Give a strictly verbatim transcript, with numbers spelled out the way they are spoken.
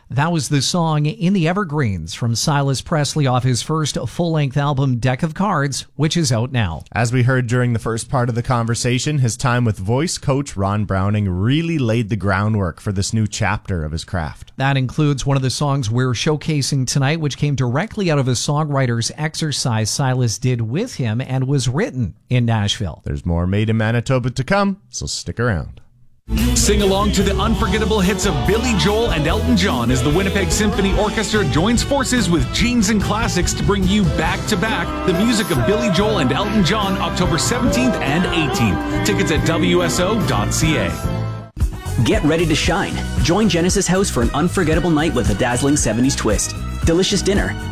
That was the song In the Evergreens from Silas Presley off his first full-length album, Deck of Cards, which is out now. As we heard during the first part of the conversation, his time with voice coach Ron Browning really laid the groundwork for this new chapter of his craft. That includes one of the songs we're showcasing tonight, which came directly out of a songwriter's exercise Silas did with him and was written in Nashville. There's more Made in Manitoba to come, so stick around. Sing along to the unforgettable hits of Billy Joel and Elton John as the Winnipeg Symphony Orchestra joins forces with Genes and Classics to bring you back-to-back the music of Billy Joel and Elton John October seventeenth and eighteenth. Tickets at W S O dot C A. Get ready to shine. Join Genesis House for an unforgettable night with a dazzling seventies twist. Delicious dinner,